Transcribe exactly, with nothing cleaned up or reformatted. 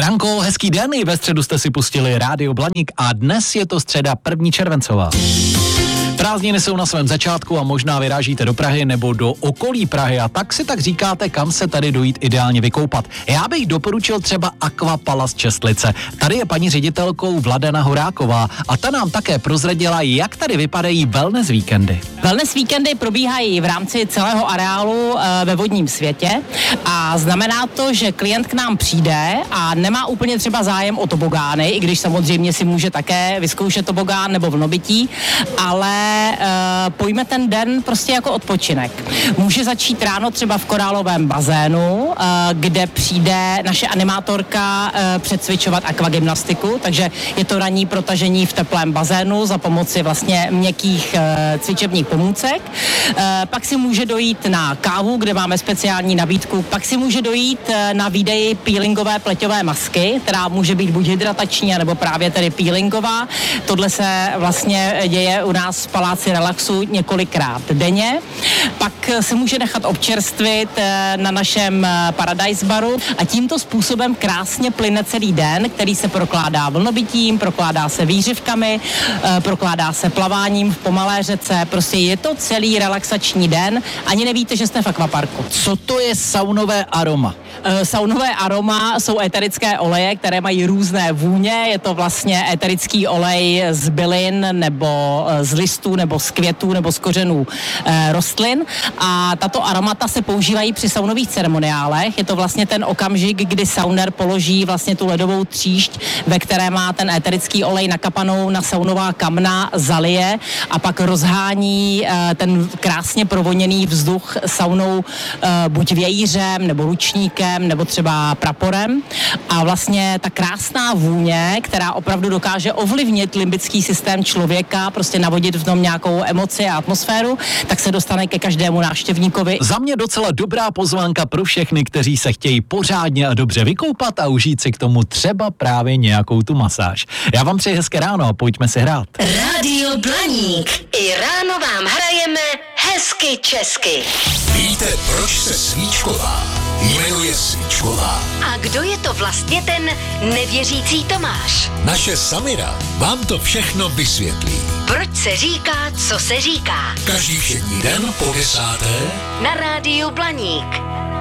ranko, hezký den, i ve středu jste si pustili Rádio Blaník a dnes je to středa první červencová. Prázdniny jsou na svém začátku a možná vyrážíte do Prahy nebo do okolí Prahy a tak si tak říkáte, kam se tady dojít ideálně vykoupat. Já bych doporučil třeba Aquapalace Čestlice. Tady je paní ředitelkou Vladena Horáková a ta nám také prozradila, jak tady vypadají wellness víkendy. Wellness víkendy probíhají v rámci celého areálu e, ve vodním světě a znamená to, že klient k nám přijde a nemá úplně třeba zájem o tobogány, i když samozřejmě si může také vyzkoušet tobogán nebo vlnobytí, ale e, pojme ten den prostě jako odpočinek. Může začít ráno třeba v korálovém bazénu, e, kde přijde naše animátorka e, přecvičovat akvagymnastiku, takže je to ranní protažení v teplém bazénu za pomoci vlastně měkkých e, cvičebních pomůcek. E, pak si může dojít na kávu, kde máme speciální nabídku. Pak si může dojít e, na výdej peelingové pleťové masky, která může být buď hydratační, nebo právě tedy peelingová. Tohle se vlastně děje u nás v Paláci relaxu několikrát denně. Pak se může nechat občerstvit e, na našem Paradise baru a tímto způsobem krásně plyne celý den, který se prokládá vlnobytím, prokládá se výřivkami, e, prokládá se plaváním v pomalé řece. Prostě je to celý relaxační den, ani nevíte, že jste v akvaparku. Co to je saunové aroma? E, saunové aroma jsou éterické oleje, které mají různé vůně. Je to vlastně éterický olej z bylin nebo z listů nebo z květů nebo z kořenů e, rostlin. A tato aromata se používají při saunových ceremoniálech. Je to vlastně ten okamžik, kdy sauner položí vlastně tu ledovou tříšť, ve které má ten éterický olej nakapanou na saunová kamna, zalije a pak rozhání e, ten krásně provoněný vzduch saunou e, buď vějířem nebo ručníkem nebo třeba praporem. A vlastně ta krásná vůně, která opravdu dokáže ovlivnit limbický systém člověka, prostě navodit v tom nějakou emoci a atmosféru, tak se dostane ke každému návštěvníkovi. Za mě docela dobrá pozvánka pro všechny, kteří se chtějí pořádně a dobře vykoupat a užít si k tomu třeba právě nějakou tu masáž. Já vám přeji hezké ráno a pojďme si hrát. Rádio Blaník. I ráno vám hrajeme hezky česky. Víte, proč se Svíčková jmenuje Svíčková? A kdo je to vlastně ten nevěřící Tomáš? Naše Samira vám to všechno vysvětlí. Proč se říká, co se říká? Každý všední den po desáté Na Rádiu Blaník.